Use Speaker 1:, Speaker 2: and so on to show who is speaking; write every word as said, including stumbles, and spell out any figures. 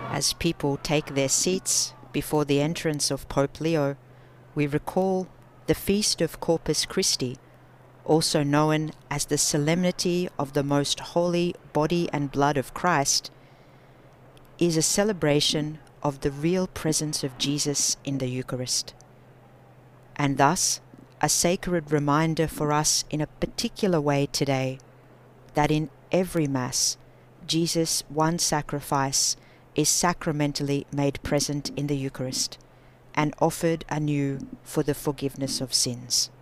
Speaker 1: As people take their seats before the entrance of Pope Leo, we recall the Feast of Corpus Christi, also known as the Solemnity of the Most Holy Body and Blood of Christ, is a celebration of the real presence of Jesus in the Eucharist, and thus a sacred reminder for us in a particular way today that in every Mass, Jesus' one sacrifice is sacramentally made present in the Eucharist and offered anew for the forgiveness of sins.